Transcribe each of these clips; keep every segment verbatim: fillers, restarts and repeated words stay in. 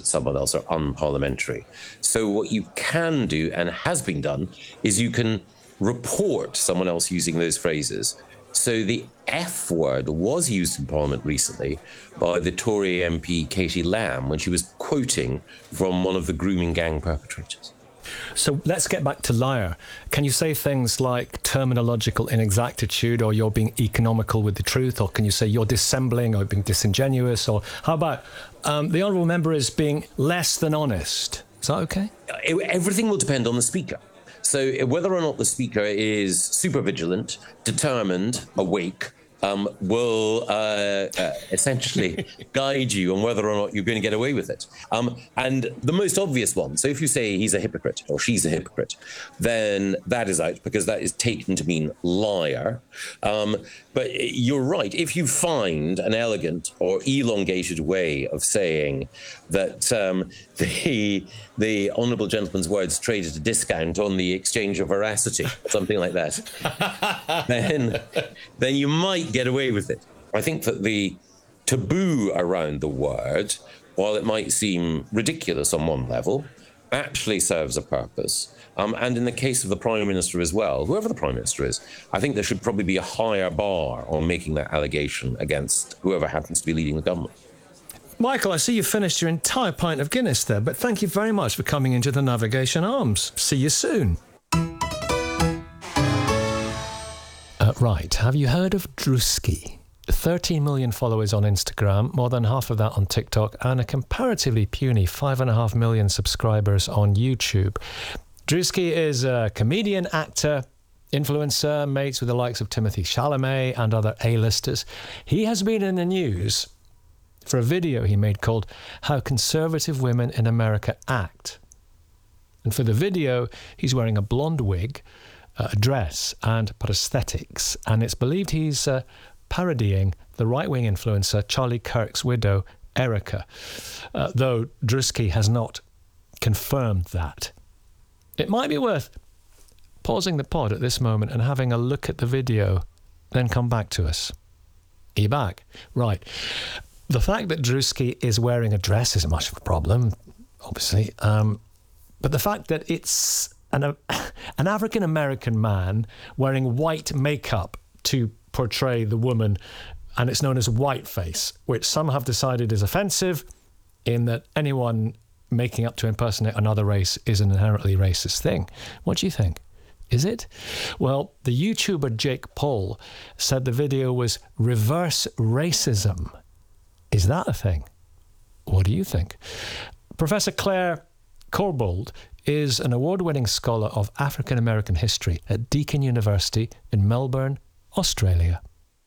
someone else are unparliamentary. So what you can do, and has been done, is you can report someone else using those phrases. So the F word was used in Parliament recently by the Tory M P Katie Lamb when she was quoting from one of the grooming gang perpetrators. So let's get back to liar. Can you say things like terminological inexactitude, or you're being economical with the truth, or can you say you're dissembling or being disingenuous, or how about um, the honourable member is being less than honest? Is that okay? Everything will depend on the speaker. So whether or not the speaker is super vigilant, determined, awake, um, will uh, uh, essentially guide you on whether or not you're going to get away with it. Um, and the most obvious one, so if you say he's a hypocrite or she's a hypocrite, then that is out because that is taken to mean liar. Um, but you're right. If you find an elegant or elongated way of saying that um, the the honourable gentleman's words trade at a discount on the exchange of veracity, something like that, then then you might get away with it. I think that the taboo around the word, while it might seem ridiculous on one level, actually serves a purpose. Um, and in the case of the Prime Minister as well, whoever the Prime Minister is, I think there should probably be a higher bar on making that allegation against whoever happens to be leading the government. Michael, I see you finished your entire pint of Guinness there, but thank you very much for coming into the Navigation Arms. See you soon. Uh, right, have you heard of Drewski? thirteen million followers on Instagram, more than half of that on TikTok, and a comparatively puny five and a half million subscribers on YouTube. Drewski is a comedian, actor, influencer, mates with the likes of Timothée Chalamet and other A-listers. He has been in the news for a video he made called How Conservative Women in America Act. And for the video, he's wearing a blonde wig, a dress and prosthetics, and it's believed he's uh, parodying the right-wing influencer Charlie Kirk's widow, Erica, uh, though Drewski has not confirmed that. It might be worth pausing the pod at this moment and having a look at the video, then come back to us. Are you back? Right. The fact that Drewski is wearing a dress isn't much of a problem, obviously, um, but the fact that it's an, uh, an African-American man wearing white makeup to portray the woman, and it's known as whiteface, which some have decided is offensive in that anyone making up to impersonate another race is an inherently racist thing. What do you think? Is it? Well, the YouTuber Jake Paul said the video was reverse racism. Is that a thing? What do you think? Professor Claire Corbould is an award-winning scholar of African-American history at Deakin University in Melbourne, Australia.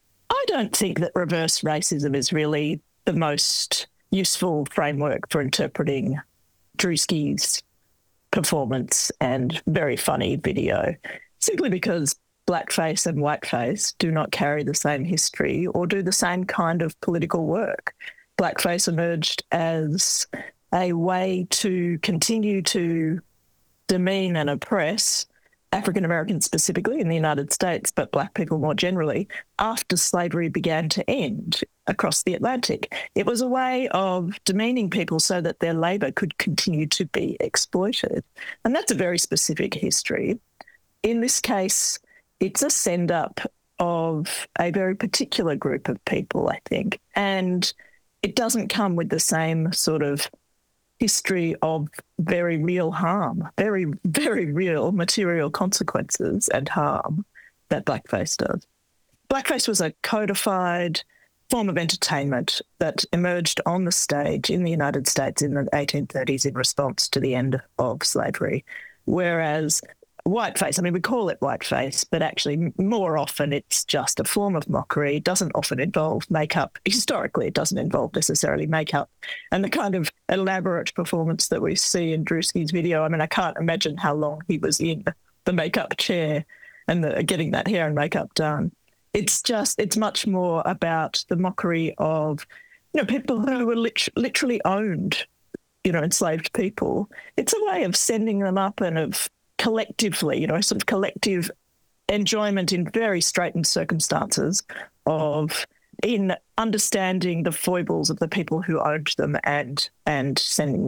I don't think that reverse racism is really the most useful framework for interpreting Drewski's performance and very funny video, simply because blackface and whiteface do not carry the same history or do the same kind of political work. Blackface emerged as a way to continue to demean and oppress African Americans specifically in the United States, but black people more generally, after slavery began to end across the Atlantic. It was a way of demeaning people so that their labour could continue to be exploited. And that's a very specific history. In this case, it's a send-up of a very particular group of people, I think, and it doesn't come with the same sort of history of very real harm, very, very real material consequences and harm that blackface does. Blackface was a codified form of entertainment that emerged on the stage in the United States in the eighteen thirties in response to the end of slavery, whereas whiteface, I mean, we call it whiteface, but actually more often it's just a form of mockery. It doesn't often involve makeup. Historically, it doesn't involve necessarily makeup. And the kind of elaborate performance that we see in Drewski's video, I mean, I can't imagine how long he was in the makeup chair and the, getting that hair and makeup done. It's just, it's much more about the mockery of, you know, people who were lit- literally owned, you know, enslaved people. It's a way of sending them up and of collectively, you know, sort of collective enjoyment in very straitened circumstances of in understanding the foibles of the people who owned them and and sending